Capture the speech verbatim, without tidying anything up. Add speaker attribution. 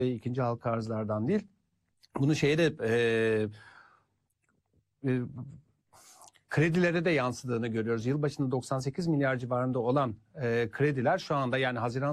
Speaker 1: ikinci halka arzlardan değil. Bunu şeye de e, e, kredilere de yansıdığını görüyoruz. Yılbaşında doksan sekiz milyar civarında olan e, krediler şu anda, yani Haziran